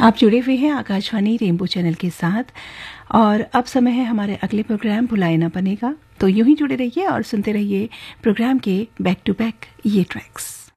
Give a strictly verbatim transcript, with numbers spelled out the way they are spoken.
आप जुड़े हुए हैं आकाशवाणी रेनबो चैनल के साथ और अब समय है हमारे अगले प्रोग्राम भुलाए ना बनेगा। तो यूं ही जुड़े रहिए और सुनते रहिए प्रोग्राम के बैक टू बैक ये ट्रैक्स।